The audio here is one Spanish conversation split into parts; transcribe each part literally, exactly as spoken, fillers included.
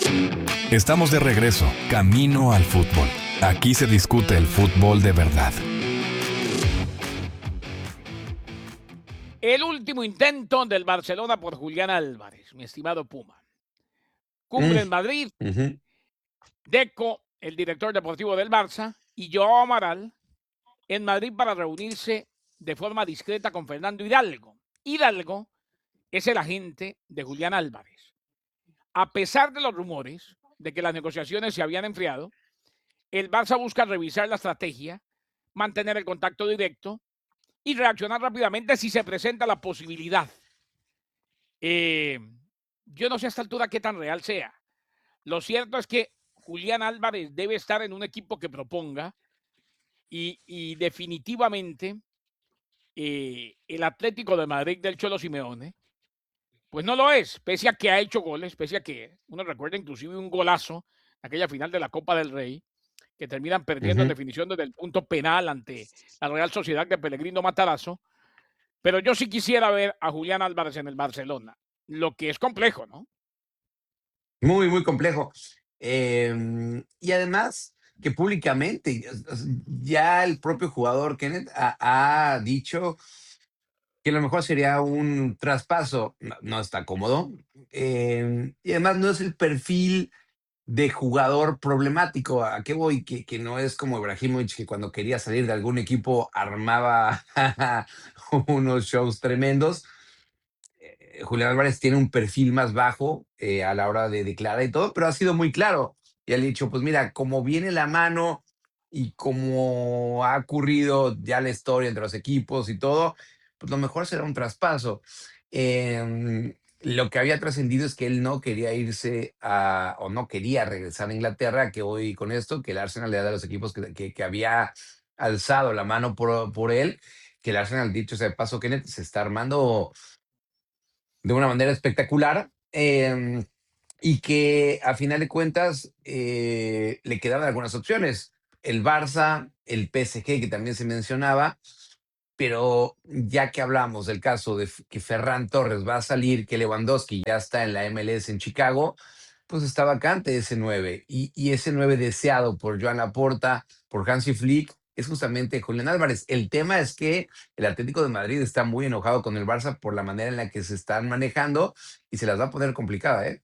Estamos de regreso, camino al fútbol. Aquí se discute el fútbol de verdad. El último intento del Barcelona por Julián Álvarez, mi estimado Puma. Mm, Cumbre en Madrid, ujú. Deco, el director deportivo del Barça, y Joao Amaral en Madrid para reunirse de forma discreta con Fernando Hidalgo. Hidalgo es el agente de Julián Álvarez. A pesar de los rumores de que las negociaciones se habían enfriado, el Barça busca revisar la estrategia, mantener el contacto directo y reaccionar rápidamente si se presenta la posibilidad. Eh, yo no sé a esta altura qué tan real sea. Lo cierto es que Julián Álvarez debe estar en un equipo que proponga y, y definitivamente eh, el Atlético de Madrid del Cholo Simeone, pues no lo es, pese a que ha hecho goles, pese a que uno recuerda inclusive un golazo, aquella final de la Copa del Rey, que terminan perdiendo en Ujú. definición desde el punto penal ante la Real Sociedad de Pellegrino Matarazzo. Pero yo sí quisiera ver a Julián Álvarez en el Barcelona, lo que es complejo, ¿no? Muy, muy complejo. Em, y además que públicamente, es- es- ya el propio jugador Kenneth ha, ha dicho que lo mejor sería un traspaso. No, no está cómodo. Em, y además no es el perfil de jugador problemático. ¿A qué voy? Que, que no es como Ibrahimovic, que cuando quería salir de algún equipo armaba unos shows tremendos. eh, Julián Álvarez tiene un perfil más bajo eh, a la hora de declarar y todo, pero ha sido muy claro. Y ha dicho, pues mira, como viene la mano y como ha ocurrido ya la historia entre los equipos y todo, pues lo mejor será un traspaso. Eh, lo que había trascendido es que él no quería irse a, o no quería regresar a Inglaterra, que hoy con esto, que el Arsenal le da a los equipos que, que, que había alzado la mano por, por él, que el Arsenal, dicho sea de paso, Kenneth, se está armando de una manera espectacular, eh, y que a final de cuentas eh, le quedaban algunas opciones. El Barça, el P S G, que también se mencionaba, pero ya que hablamos del caso de F- que Ferran Torres va a salir, que Lewandowski ya está en la M L S en Chicago, pues está vacante ese nueve. Y, y ese nueve deseado por Joan Laporta, por Hansi Flick, es justamente Julián Álvarez. El tema es que el Atlético de Madrid está muy enojado con el Barça por la manera en la que se están manejando y se las va a poner complicada, ¿eh?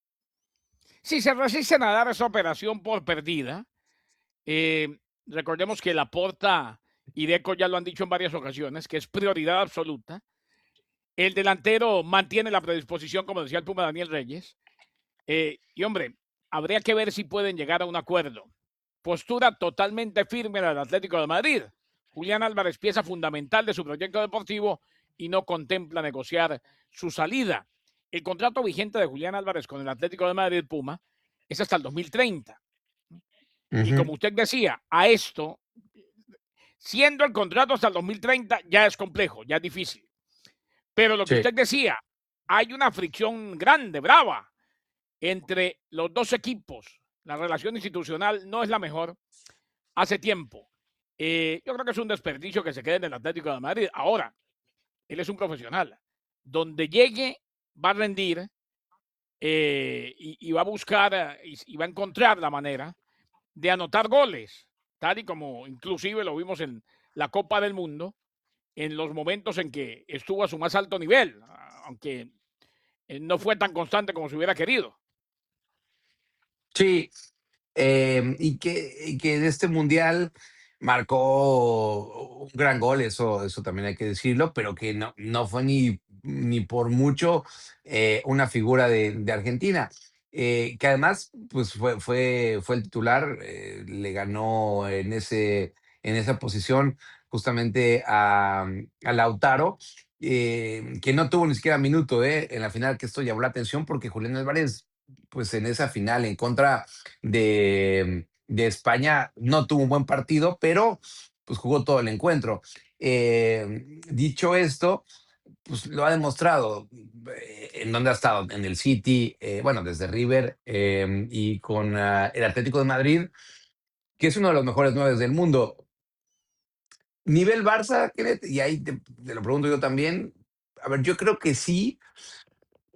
Si se resisten a dar esa operación por perdida, eh, recordemos que Laporta y Deco ya lo han dicho en varias ocasiones, que es prioridad absoluta. El delantero mantiene la predisposición, como decía el Puma Daniel Reyes. Eh, y hombre, habría que ver si pueden llegar a un acuerdo. Postura totalmente firme del Atlético de Madrid. Julián Álvarez, pieza fundamental de su proyecto deportivo y no contempla negociar su salida. El contrato vigente de Julián Álvarez con el Atlético de Madrid Puma es hasta el dos mil treinta. Y Ujú. como usted decía, a esto, siendo el contrato hasta el dos mil treinta, ya es complejo, ya es difícil. Pero lo que Sí. usted decía, hay una fricción grande, brava, entre los dos equipos. La relación institucional no es la mejor hace tiempo. Eh, yo creo que es un desperdicio que se quede en el Atlético de Madrid. Ahora, él es un profesional. Donde llegue, va a rendir eh, y, y, va a buscar eh, y, y va a encontrar la manera de anotar goles, tal y como inclusive lo vimos en la Copa del Mundo, en los momentos en que estuvo a su más alto nivel, aunque eh, no fue tan constante como se hubiera querido. Sí, eh, y, que, y que en este mundial marcó un gran gol, eso, eso también hay que decirlo, pero que no, no fue ni, ni por mucho eh, una figura de, de Argentina. Eh, que además pues fue, fue, fue el titular, eh, le ganó en, ese, en esa posición justamente a, a Lautaro, eh, que no tuvo ni siquiera minuto eh, en la final, que esto llamó la atención porque Julián Álvarez pues en esa final en contra de, de España no tuvo un buen partido, pero pues jugó todo el encuentro. Eh, dicho esto, pues lo ha demostrado. Eh, en donde ha estado, en el City, eh, bueno, desde River eh, y con uh, el Atlético de Madrid, que es uno de los mejores nueve del mundo. Nivel Barça, Kenneth, y ahí te, te lo pregunto yo también. A ver, yo creo que sí,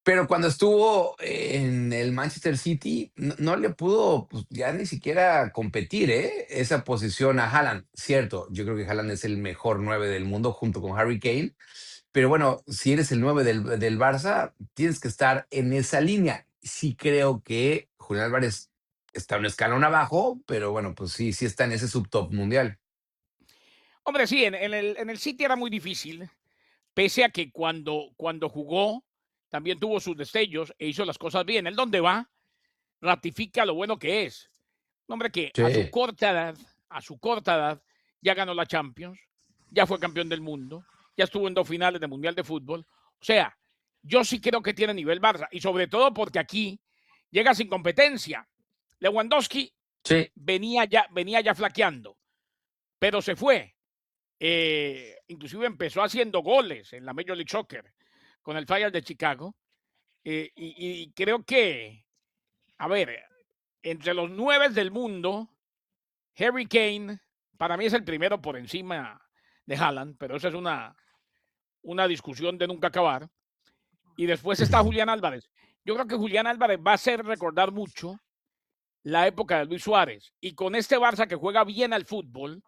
Pero cuando estuvo en el Manchester City, no, no le pudo pues, ya ni siquiera competir, ¿eh? Esa posición a Haaland. Cierto, yo creo que Haaland es el mejor nueve del mundo junto con Harry Kane. Pero bueno, si eres el nueve del, del Barça, tienes que estar en esa línea. Sí creo que Julián Álvarez está un escalón abajo, pero bueno, pues sí, sí está en ese subtop mundial. Hombre, sí, en, en el, en el City era muy difícil, pese a que cuando, cuando jugó también tuvo sus destellos e hizo las cosas bien. Él donde va ratifica lo bueno que es. Un hombre que a su Sí. corta edad, a su corta edad, ya ganó la Champions, ya fue campeón del mundo, ya estuvo en dos finales de Mundial de Fútbol. O sea, yo sí creo que tiene nivel Barça, y sobre todo porque aquí llega sin competencia. Lewandowski Sí, venía ya, venía ya flaqueando, pero se fue. Eh, inclusive empezó haciendo goles en la Major League Soccer con el Fire de Chicago. Eh, y, y creo que, a ver, entre los nueve del mundo, Harry Kane, para mí es el primero por encima de Haaland, pero esa es una, una discusión de nunca acabar. Y después está Julián Álvarez. Yo creo que Julián Álvarez va a hacer recordar mucho la época de Luis Suárez. Y con este Barça que juega bien al fútbol,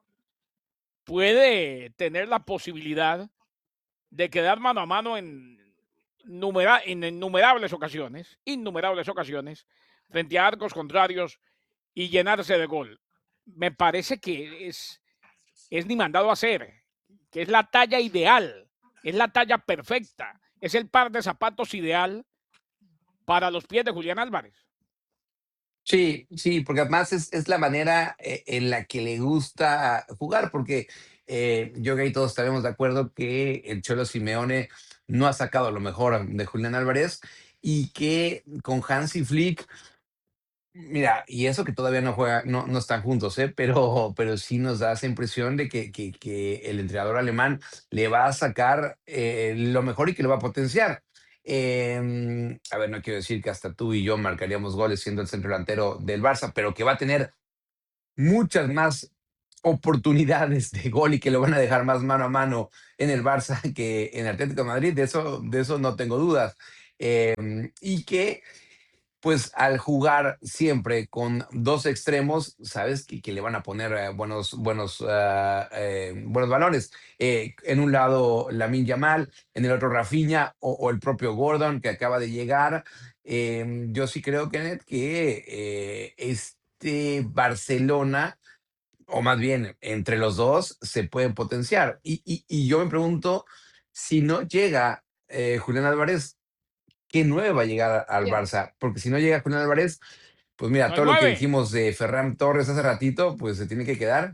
puede tener la posibilidad de quedar mano a mano en, numera, en innumerables ocasiones, innumerables ocasiones, frente a arcos contrarios y llenarse de gol. Me parece que es, es ni mandado a hacer, que es la talla ideal, es la talla perfecta, es el par de zapatos ideal para los pies de Julián Álvarez. sí, sí, porque además es, es la manera eh, en la que le gusta jugar, porque eh, yo creo que ahí todos estaremos de acuerdo que el Cholo Simeone no ha sacado lo mejor de Julián Álvarez y que con Hansi Flick, mira, y eso que todavía no juega, no, no están juntos, ¿eh? Pero, pero sí nos da esa impresión de que, que, que el entrenador alemán le va a sacar eh, lo mejor y que lo va a potenciar. Eh, a ver, no quiero decir que hasta tú y yo marcaríamos goles siendo el centro delantero del Barça, pero que va a tener muchas más oportunidades de gol y que lo van a dejar más mano a mano en el Barça que en el Atlético de Madrid, de eso, de eso no tengo dudas. Eh, y que pues al jugar siempre con dos extremos, sabes que, que le van a poner eh, buenos, buenos, ah, eh, buenos balones. Eh, en un lado Lamine Yamal, en el otro Rafinha o, o el propio Gordon que acaba de llegar. Eh, yo sí creo, Kenneth, que eh, este Barcelona, o más bien entre los dos, se pueden potenciar. Y, y, y yo me pregunto si no llega eh, Julián Álvarez, ¿qué nueve va a llegar al Bien. Barça? Porque si no llega Julián Álvarez, pues mira, No hay todo lo que nueve. dijimos de Ferran Torres hace ratito, pues se tiene que quedar.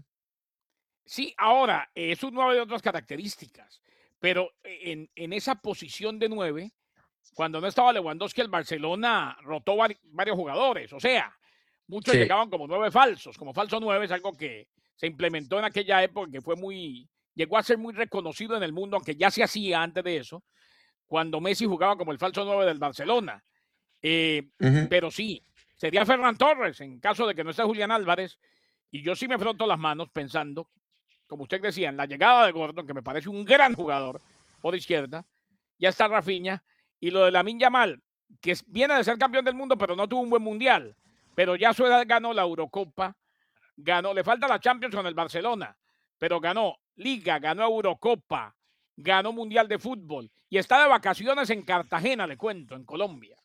Sí, ahora es un nueve de otras características, pero en, en esa posición de nueve, cuando no estaba Lewandowski, el Barcelona rotó vari- varios jugadores. O sea, muchos Sí. llegaban como nueve falsos, como falso nueve, es algo que se implementó en aquella época, que fue muy, llegó a ser muy reconocido en el mundo, aunque ya se hacía antes de eso, cuando Messi jugaba como el falso nueve del Barcelona. Eh, Ujú. pero sí, sería Ferran Torres en caso de que no esté Julián Álvarez. Y yo sí me froto las manos pensando, como usted decía, en la llegada de Gordon, que me parece un gran jugador por izquierda. Ya está Rafinha. Y lo de Lamine Yamal, que viene de ser campeón del mundo, pero no tuvo un buen mundial. Pero ya a su edad ganó la Eurocopa, ganó, le falta la Champions con el Barcelona, pero ganó Liga, ganó Eurocopa, ganó Mundial de Fútbol y está de vacaciones en Cartagena, le cuento, en Colombia.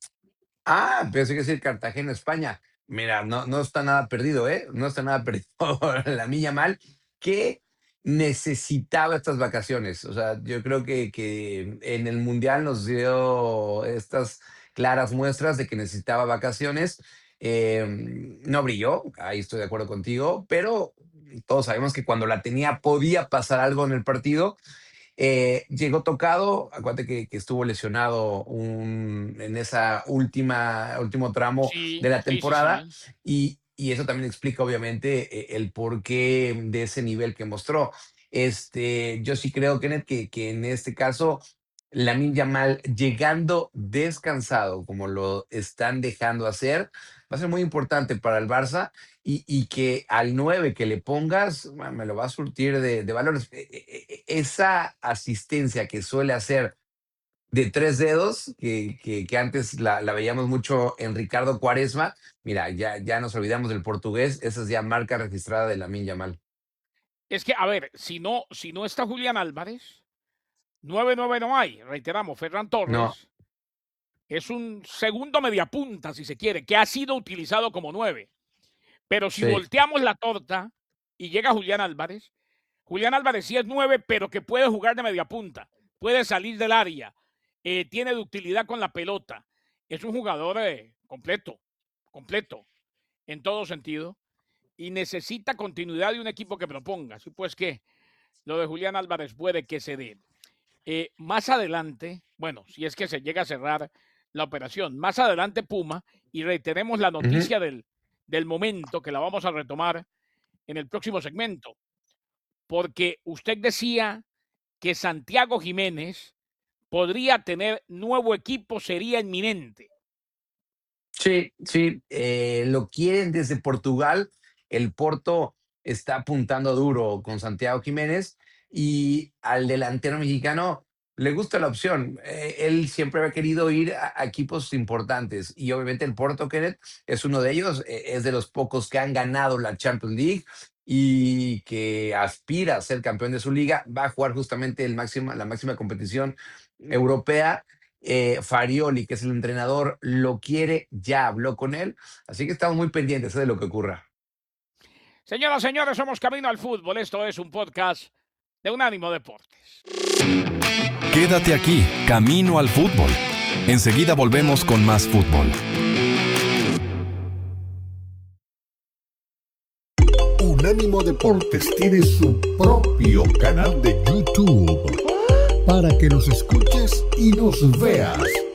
Ah, pensé que decir Cartagena, España. Mira, no, no está nada perdido, ¿eh? No está nada perdido la milla mal, que necesitaba estas vacaciones. O sea, yo creo que, que en el Mundial nos dio estas claras muestras de que necesitaba vacaciones. Eh, no brilló, ahí estoy de acuerdo contigo, pero todos sabemos que cuando la tenía podía pasar algo en el partido. Eh, llegó tocado, acuérdate que, que estuvo lesionado un- en esa última, último tramo de Sí, la sí, sí, temporada sí. y, y eso también explica obviamente eh, el porqué de ese nivel que mostró. Este, yo sí creo, Kenneth, que, que en este caso, Lamine Yamal llegando descansado, como lo están dejando hacer, va a ser muy importante para el Barça y, y que al nueve que le pongas, bueno, me lo va a surtir de, de valores. E- e- e- Esa asistencia que suele hacer de tres dedos, que, que, que antes la, la veíamos mucho en Ricardo Quaresma. Mira, ya, ya nos olvidamos del portugués, esa es ya marca registrada de Lamine Yamal. Es que, a ver, si no, si no está Julián Álvarez, nueve nueve no hay. Reiteramos, Ferran Torres No, es un segundo mediapunta, si se quiere, que ha sido utilizado como nueve. Pero si sí. volteamos la torta y llega Julián Álvarez, Julián Álvarez sí es nueve, pero que puede jugar de mediapunta, puede salir del área, eh, tiene ductilidad con la pelota. Es un jugador eh, completo, completo, en todo sentido. Y necesita continuidad de un equipo que proponga. Así pues que lo de Julián Álvarez puede que se dé. Eh, más adelante, bueno, si es que se llega a cerrar la operación, más adelante Puma, y reiteremos la noticia Ujú. del, del momento, que la vamos a retomar en el próximo segmento, porque usted decía que Santiago Jiménez podría tener nuevo equipo, sería inminente. Sí, sí, eh, lo quieren desde Portugal. El Porto está apuntando duro con Santiago Jiménez y al delantero mexicano le gusta la opción. Eh, él siempre ha querido ir a, a equipos importantes y obviamente el Porto, Kenneth, es uno de ellos. Eh, es de los pocos que han ganado la Champions League y que aspira a ser campeón de su liga. Va a jugar justamente el máximo, la máxima competición europea. eh, Farioli, que es el entrenador, lo quiere, ya habló con él, así que estamos muy pendientes de lo que ocurra. Señoras, señores, somos Camino al Fútbol. Esto es un podcast de Unánimo Deportes. Quédate aquí, Camino al Fútbol. Enseguida volvemos con más fútbol. Unánimo Deportes tiene su propio canal de YouTube para que nos escuches y nos veas.